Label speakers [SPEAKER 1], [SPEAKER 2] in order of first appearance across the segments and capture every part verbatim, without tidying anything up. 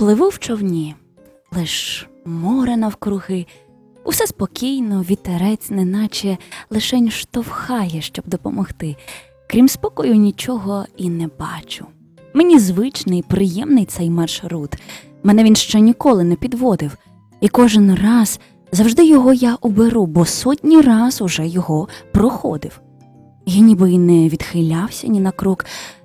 [SPEAKER 1] Пливу в човні, лиш море навкруги, усе спокійно, вітерець неначе лишень штовхає, щоб допомогти. Крім спокою нічого і не бачу. Мені звичний, приємний цей маршрут. Мене він ще ніколи не підводив. І кожен раз, завжди його я оберу, бо сотні раз уже його проходив. Я ніби й не відхилявся ні на крок,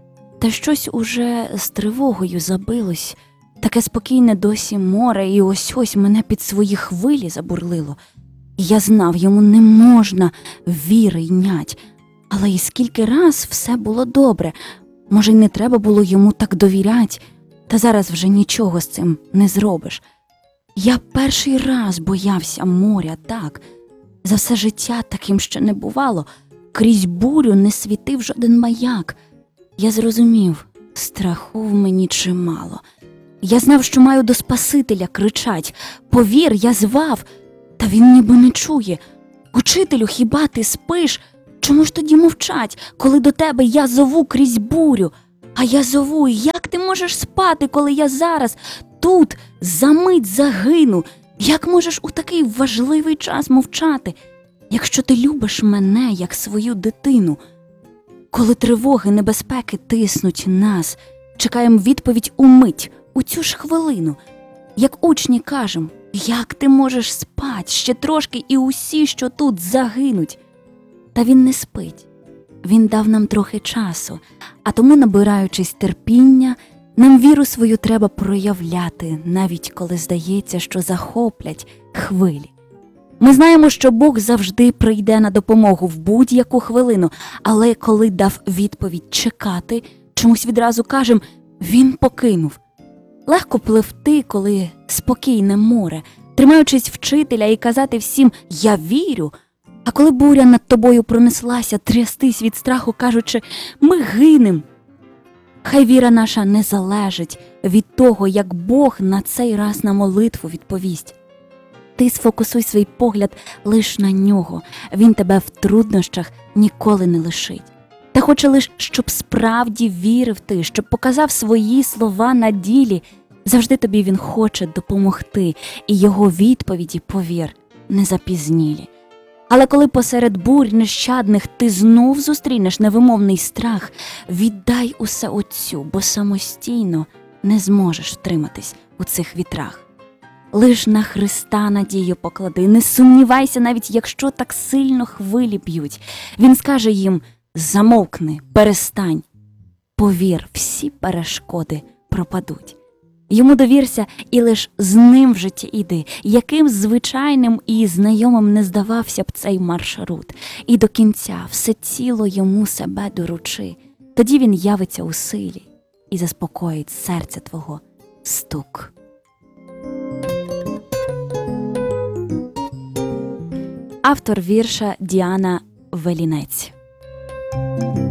[SPEAKER 1] та щось уже з тривогою забилось. Таке спокійне досі море, і ось-ось мене під свої хвилі забурлило. І я знав, йому не можна віри йнять. Але і скільки раз все було добре. Може, й не треба було йому так довірять, та зараз вже нічого з цим не зробиш. Я перший раз боявся моря, так. За все життя таким ще не бувало. Крізь бурю не світив жоден маяк. Я зрозумів, страху в мені чимало. Я знав, що маю до Спасителя кричать. Повір, я звав, та він ніби не чує. Учителю, хіба ти спиш? Чому ж тоді мовчать, коли до тебе я зову крізь бурю? А я зову, як ти можеш спати, коли я зараз тут за мить загину? Як можеш у такий важливий час мовчати, якщо ти любиш мене, як свою дитину? Коли тривоги, небезпеки тиснуть нас, чекаємо відповідь умить, у цю ж хвилину. Як учні кажем, як ти можеш спать, ще трошки і усі, що тут, загинуть. Та він не спить. Він дав нам трохи часу, а тому, набираючись терпіння, нам віру свою треба проявляти, навіть коли здається, що захоплять хвилі. Ми знаємо, що Бог завжди прийде на допомогу в будь-яку хвилину, але коли дав відповідь чекати, чомусь відразу кажем, він покинув. Легко пливти, коли спокійне море, тримаючись вчителя і казати всім «я вірю», а коли буря над тобою пронеслася, трястись від страху, кажучи «ми гинем». Хай віра наша не залежить від того, як Бог на цей раз на молитву відповість. Ти сфокусуй свій погляд лиш на нього, він тебе в труднощах ніколи не лишить. Та хоче лиш, щоб справді вірив ти, щоб показав свої слова на ділі. Завжди тобі він хоче допомогти, і його відповіді, повір, не запізнілі. Але коли посеред бурь нещадних ти знов зустрінеш невимовний страх, віддай усе Отцю, бо самостійно не зможеш втриматись у цих вітрах. Лиш на Христа надію поклади, не сумнівайся, навіть якщо так сильно хвилі б'ють. Він скаже їм «замовкни, перестань». Повір, всі перешкоди пропадуть. Йому довірся і лиш з ним в житті іди, яким звичайним і знайомим не здавався б цей маршрут. І до кінця все ціло йому себе доручи. Тоді він явиться у силі і заспокоїть серця твого стук. Автор вірша Діана Велінець.